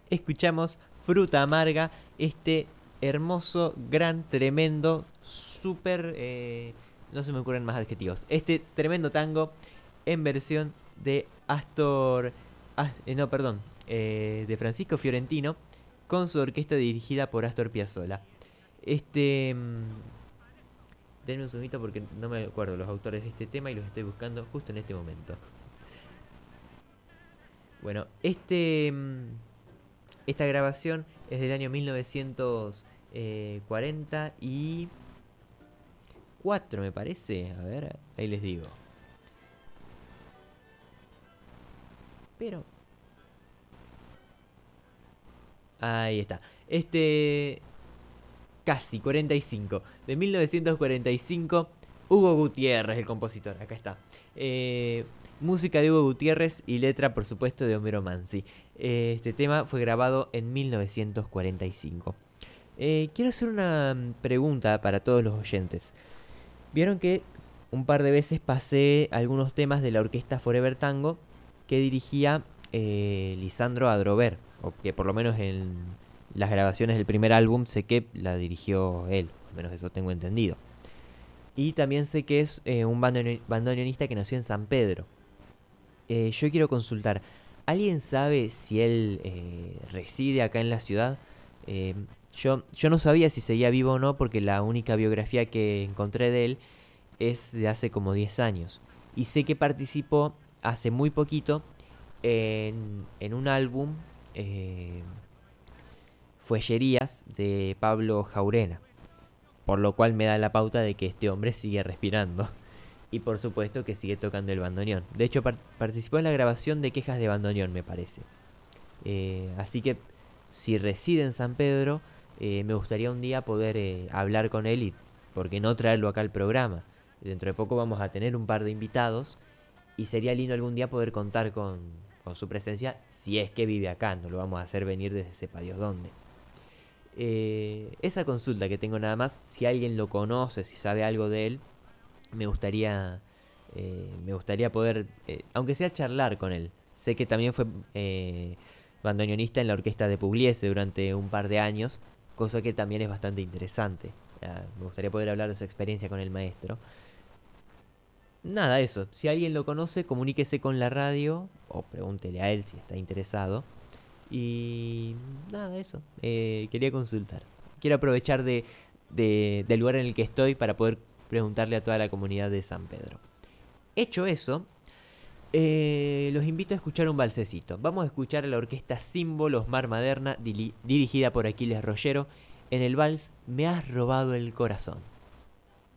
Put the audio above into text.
escuchamos Fruta Amarga, este hermoso, gran, tremendo, súper... no se me ocurren más adjetivos. Este tremendo tango en versión de Astor... no, perdón. De Francisco Fiorentino, con su orquesta dirigida por Astor Piazzolla. Este... denme un segundito porque no me acuerdo los autores de este tema y los estoy buscando justo en este momento. Bueno, esta grabación es del año 1944, me parece. A ver, ahí les digo. Pero... ahí está. Casi, 45. De 1945, Hugo Gutiérrez, el compositor. Acá está. Música de Hugo Gutiérrez y letra, por supuesto, de Homero Mansi. Este tema fue grabado en 1945. Quiero hacer una pregunta para todos los oyentes. Vieron que un par de veces pasé algunos temas de la orquesta Forever Tango que dirigía Lisandro Adrover, o que por lo menos en las grabaciones del primer álbum sé que la dirigió él, al menos eso tengo entendido. Y también sé que es un bandoneonista que nació en San Pedro. Yo quiero consultar, ¿alguien sabe si él reside acá en la ciudad? Eh, yo no sabía si seguía vivo o no porque la única biografía que encontré de él es de hace como 10 años. Y sé que participó hace muy poquito en un álbum, eh, Fuellerías, de Pablo Jaurena. Por lo cual me da la pauta de que este hombre sigue respirando. Y por supuesto que sigue tocando el bandoneón. De hecho, participó en la grabación de Quejas de Bandoneón, me parece. Así que si reside en San Pedro, me gustaría un día poder hablar con él y, ¿por qué no traerlo acá al programa? Dentro de poco vamos a tener un par de invitados y sería lindo algún día poder contar con su presencia si es que vive acá. No lo vamos a hacer venir desde sepa Dios dónde. Esa consulta que tengo nada más, si alguien lo conoce, si sabe algo de él, me gustaría, me gustaría poder, aunque sea charlar con él. Sé que también fue bandoneonista en la orquesta de Pugliese durante un par de años, cosa que también es bastante interesante. Me gustaría poder hablar de su experiencia con el maestro. Nada, eso. Si alguien lo conoce, comuníquese con la radio o pregúntele a él si está interesado. Y nada, eso. Quería consultar. Quiero aprovechar del lugar en el que estoy para poder preguntarle a toda la comunidad de San Pedro. Hecho eso, los invito a escuchar un balsecito. Vamos a escuchar a la orquesta Símbolos Mar Maderna, dirigida por Aquiles Rollero, en el vals Me has robado el corazón.